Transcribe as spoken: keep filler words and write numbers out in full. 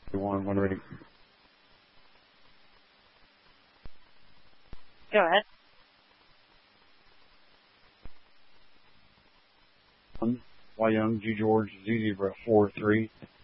One, one ready. Go ahead. One, Y Young, G George, Z Zebra, four, three.